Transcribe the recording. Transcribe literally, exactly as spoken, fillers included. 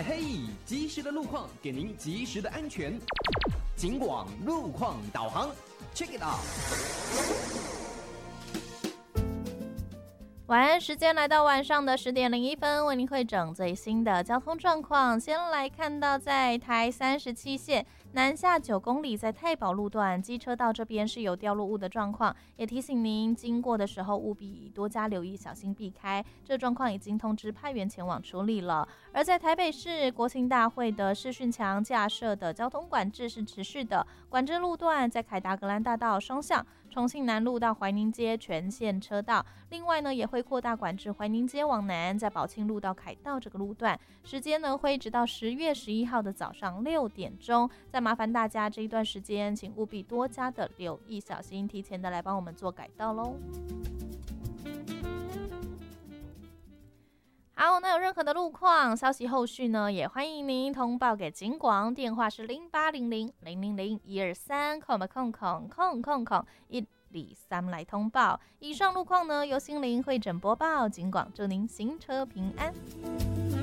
嘿，及时的路况给您及时的安全。警广路况导航 ，check it out。 晚安时间来到晚上的十点零一分，为您汇整最新的交通状况。先来看到在台三十七线南下九公里，在太保路段机车道这边是有掉落物的状况，也提醒您经过的时候务必多加留意，小心避开。这状况已经通知派员前往处理了。而在台北市国庆大会的视讯墙架设的交通管制是持续的，管制路段在凯达格兰大道双向、重庆南路到怀宁街全线车道，另外呢也会扩大管制怀宁街往南，在宝庆路到凯道这个路段，时间呢会直到十月十一号的早上六点钟。再麻烦大家这一段时间，请务必多加的留意，小心，提前的来帮我们做改道喽。好，那有任何的路况消息后续呢，也欢迎您通报给警广，电话是零八零零零零零一二三空空空空空空一里三来通报。以上路况呢，由心灵会诊播报，警广祝您行车平安。